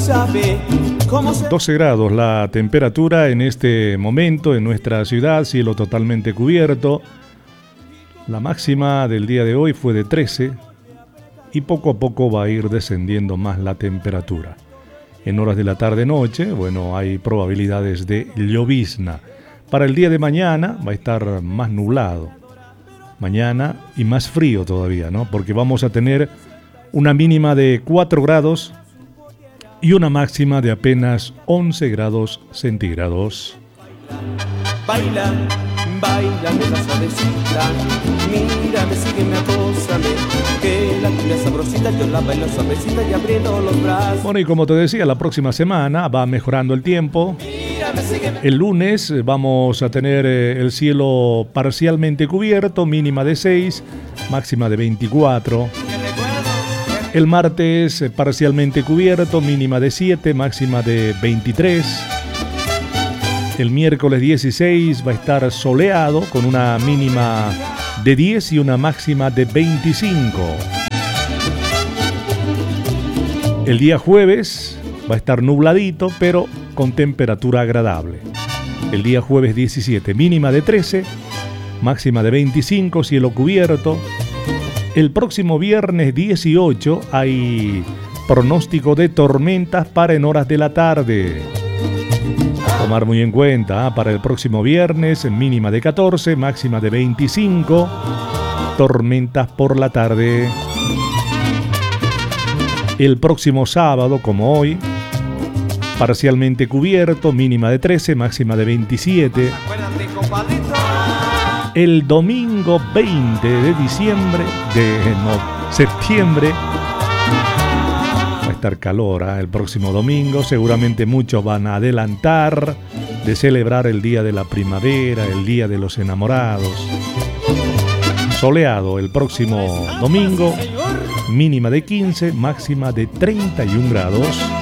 12 grados la temperatura en este momento en nuestra ciudad, cielo totalmente cubierto. La máxima del día de hoy fue de 13 y poco a poco va a ir descendiendo más la temperatura. En horas de la tarde-noche, bueno, hay probabilidades de llovizna. Para el día de mañana va a estar más nublado. Mañana y más frío todavía, ¿no? Porque vamos a tener una mínima de 4 grados y una máxima de apenas 11 grados centígrados. Baila, bailame la suavecita, mírame, sígueme, acósame, que la cumbia sabrosita yo la bailo suavecita y abriendo los brazos. Bueno, y como te decía, la próxima semana va mejorando el tiempo. Mírame, sígueme. El lunes vamos a tener el cielo parcialmente cubierto, mínima de 6, máxima de 24. El martes parcialmente cubierto, mínima de 7, máxima de 23. El miércoles 16 va a estar soleado con una mínima de 10 y una máxima de 25. El día jueves va a estar nubladito, pero con temperatura agradable. El día jueves 17, mínima de 13, máxima de 25, cielo cubierto. El próximo viernes 18 hay pronóstico de tormentas para en horas de la tarde. Tomar muy en cuenta, para el próximo viernes, mínima de 14, máxima de 25, tormentas por la tarde. El próximo sábado, como hoy, parcialmente cubierto, mínima de 13, máxima de 27. El domingo 20 de septiembre, va a estar calor, el próximo domingo. Seguramente muchos van a adelantar de celebrar el día de la primavera, el día de los enamorados. Soleado el próximo domingo, mínima de 15, máxima de 31 grados.